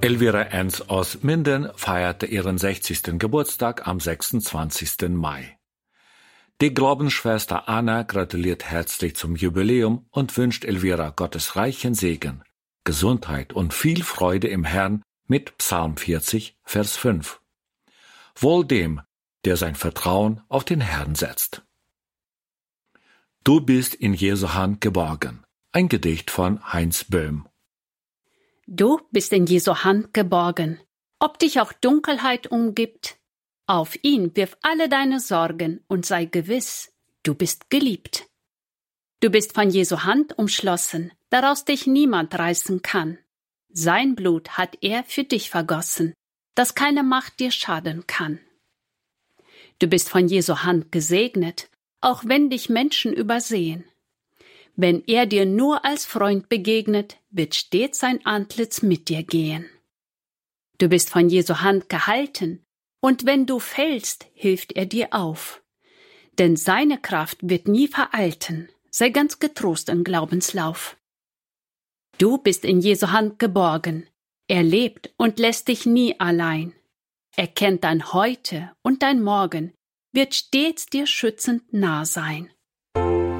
Elvira Enz aus Minden feierte ihren 60. Geburtstag am 26. Mai. Die Glaubensschwester Anna gratuliert herzlich zum Jubiläum und wünscht Elvira Gottes reichen Segen, Gesundheit und viel Freude im Herrn mit Psalm 40, Vers 5. Wohl dem, der sein Vertrauen auf den Herrn setzt. Du bist in Jesu Hand geborgen. Ein Gedicht von Heinz Böhm. Du bist in Jesu Hand geborgen. Ob dich auch Dunkelheit umgibt, auf ihn wirf alle deine Sorgen und sei gewiss, du bist geliebt. Du bist von Jesu Hand umschlossen, daraus dich niemand reißen kann. Sein Blut hat er für dich vergossen, dass keine Macht dir schaden kann. Du bist von Jesu Hand gesegnet, auch wenn dich Menschen übersehen. Wenn er dir nur als Freund begegnet, wird stets sein Antlitz mit dir gehen. Du bist von Jesu Hand gehalten, und wenn du fällst, hilft er dir auf. Denn seine Kraft wird nie veralten, sei ganz getrost im Glaubenslauf. Du bist in Jesu Hand geborgen, er lebt und lässt dich nie allein. Er kennt dein Heute und dein Morgen, wird stets dir schützend nah sein.